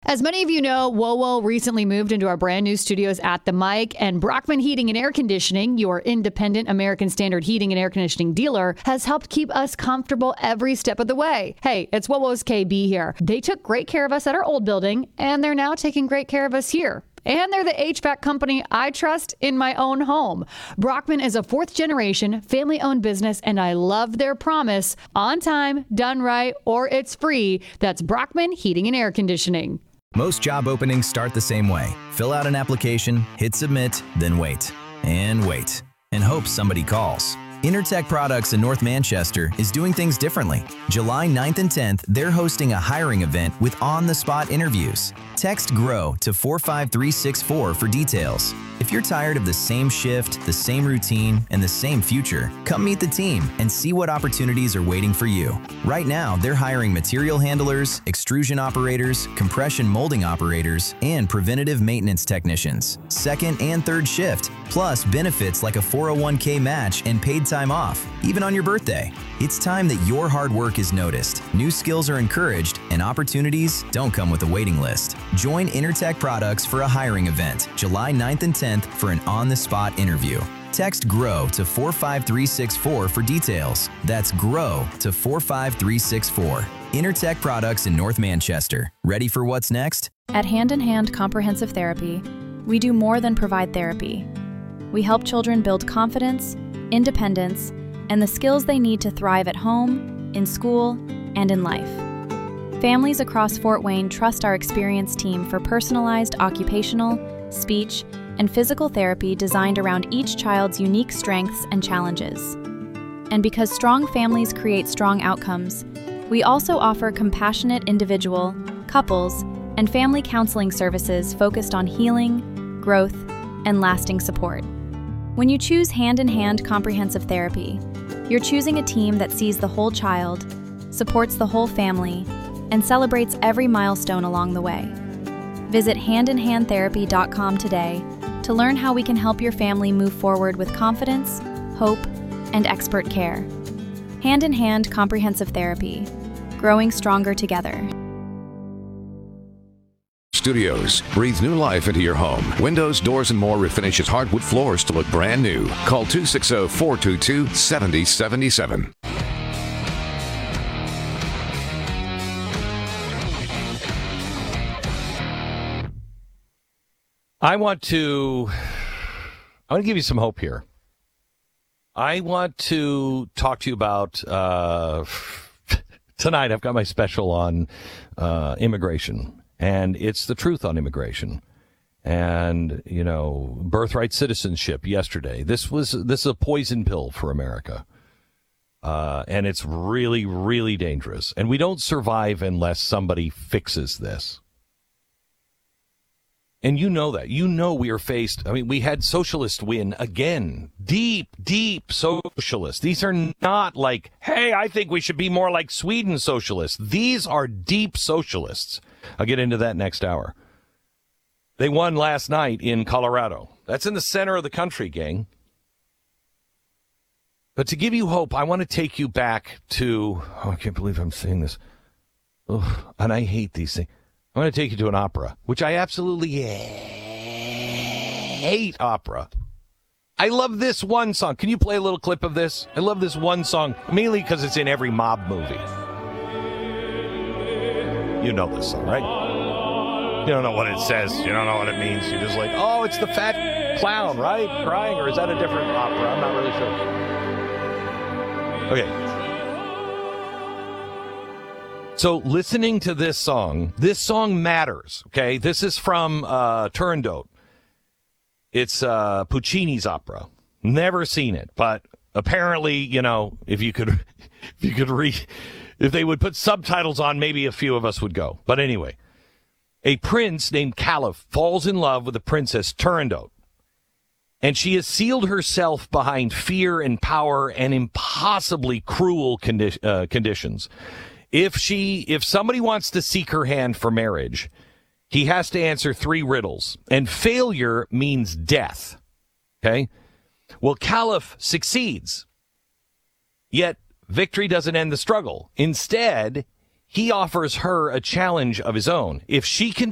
As many of you know, WoWo recently moved into our brand new studios at the Mic, and Brockman Heating and Air Conditioning, your independent American Standard heating and air conditioning dealer, has helped keep us comfortable every step of the way. Hey, it's WoWo's KB here. They took great care of us at our old building, and they're now taking great care of us here. And they're the HVAC company I trust in my own home. Brockman is a fourth-generation, family-owned business, and I love their promise: on time, done right, or it's free. That's Brockman Heating and Air Conditioning. Most job openings start the same way. Fill out an application, hit submit, then wait. And wait. And hope somebody calls. Intertech Products in North Manchester is doing things differently. July 9th and 10th, they're hosting a hiring event with on-the-spot interviews. Text GROW to 45364 for details. If you're tired of the same shift, the same routine, and the same future, come meet the team and see what opportunities are waiting for you. Right now, they're hiring material handlers, extrusion operators, compression molding operators, and preventative maintenance technicians. Second and third shift, plus benefits like a 401k match and paid time off, even on your birthday. It's time that your hard work is noticed, new skills are encouraged, and opportunities don't come with a waiting list. Join Intertech Products for a hiring event, July 9th and 10th for an on-the-spot interview. Text GROW to 45364 for details. That's GROW to 45364. Intertech Products in North Manchester. Ready for what's next? At Hand in Hand Comprehensive Therapy, we do more than provide therapy. We help children build confidence, independence, and the skills they need to thrive at home, in school, and in life. Families across Fort Wayne trust our experienced team for personalized occupational, speech, and physical therapy designed around each child's unique strengths and challenges. And because strong families create strong outcomes, we also offer compassionate individual, couples, and family counseling services focused on healing, growth, and lasting support. When you choose Hand in Hand Comprehensive Therapy, you're choosing a team that sees the whole child, supports the whole family, and celebrates every milestone along the way. Visit handinhandtherapy.com today to learn how we can help your family move forward with confidence, hope, and expert care. Hand in Hand Comprehensive Therapy, growing stronger together. Studios. Breathe new life into your home. Windows, doors, and more refinishes hardwood floors to look brand new. Call 260-422-7077. I want to give you some hope here. I want to talk to you about tonight. I've got my special on immigration. And it's the truth on immigration and, birthright citizenship yesterday. This is a poison pill for America. And it's really, really dangerous. And we don't survive unless somebody fixes this. And you know that. You know we are faced. We had socialists win again. Deep, deep socialists. These are not like, hey, I think we should be more like Sweden socialists. These are deep socialists. I'll get into that next hour. They won last night in Colorado. That's in the center of the country, gang. But to give you hope, I want to take you back to, I can't believe I'm saying this. And I hate these things. I want to take you to an opera, which I absolutely hate opera. I love this one song. Can you play a little clip of this? I love this one song, mainly because it's in every mob movie. You know this song, right? You don't know what it says. You don't know what it means. You're just like, oh, it's the fat clown, right? Crying, or is that a different opera? I'm not really sure. Okay. So listening to this song matters, okay? This is from Turandot. It's Puccini's opera. Never seen it, but apparently, if they would put subtitles on, maybe a few of us would go. But anyway, a prince named Caliph falls in love with the princess Turandot. And she has sealed herself behind fear and power and impossibly cruel conditions. If somebody wants to seek her hand for marriage, he has to answer 3 riddles. And failure means death. Okay? Well, Caliph succeeds. Yet victory doesn't end the struggle. Instead, he offers her a challenge of his own. If she can